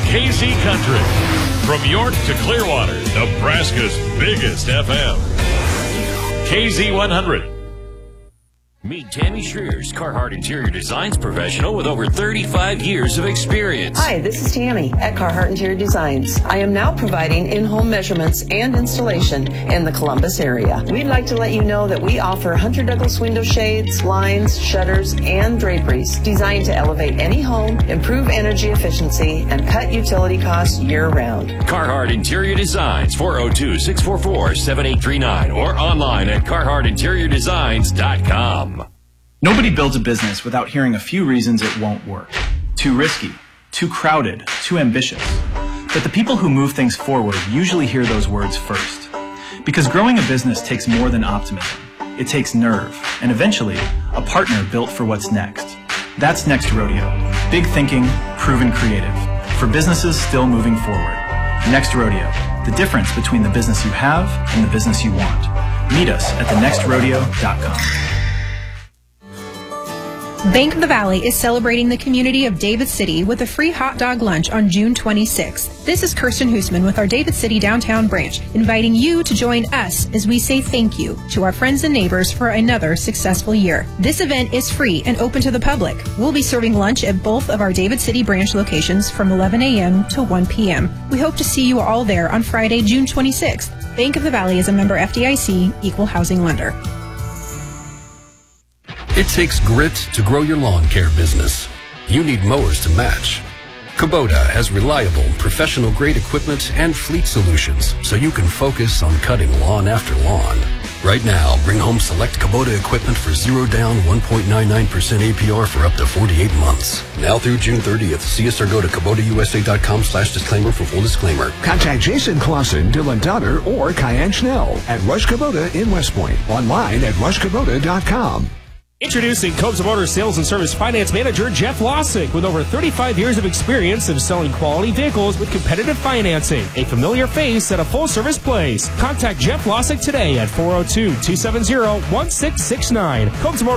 KZ Country. From York to Clearwater, Nebraska's biggest FM. KZ 100. Meet Tammy Schreers, Carhartt Interior Designs professional with over 35 years of experience. Hi, this is Tammy at Carhartt Interior Designs. I am now providing in-home measurements and installation in the Columbus area. We'd like to let you know that we offer Hunter Douglas window shades, blinds, shutters, and draperies designed to elevate any home, improve energy efficiency, and cut utility costs year-round. Carhartt Interior Designs, 402-644-7839 or online at carharttinteriordesigns.com. Nobody builds a business without hearing a few reasons it won't work. Too risky, too crowded, too ambitious. But the people who move things forward usually hear those words first. Because growing a business takes more than optimism. It takes nerve, and eventually, a partner built for what's next. That's Next Rodeo. Big thinking, proven creative. For businesses still moving forward. Next Rodeo. The difference between the business you have and the business you want. Meet us at thenextrodeo.com. Bank of the Valley is celebrating the community of David City with a free hot dog lunch on June 26th. This is Kirsten Hoosman with our David City downtown branch, inviting you to join us as we say thank you to our friends and neighbors for another successful year. This event is free and open to the public. We'll be serving lunch at both of our David City branch locations from 11 a.m. to 1 p.m. We hope to see you all there on Friday, June 26th. Bank of the Valley is a member FDIC equal housing lender. It takes grit to grow your lawn care business. You need mowers to match. Kubota has reliable, professional-grade equipment and fleet solutions so you can focus on cutting lawn after lawn. Right now, bring home select Kubota equipment for 0 down, 1.99% APR for up to 48 months. Now through June 30th. See us or go to KubotaUSA.com/disclaimer for full disclaimer. Contact Jason Clausen, Dylan Donner, or Kyan Schnell at Rush Kubota in West Point. Online at rushkubota.com. Introducing Cobes Motors Sales and Service Finance Manager Jeff Lossick with over 35 years of experience in selling quality vehicles with competitive financing. A familiar face at a full-service place. Contact Jeff Lossick today at 402-270-1669. Cobes Motors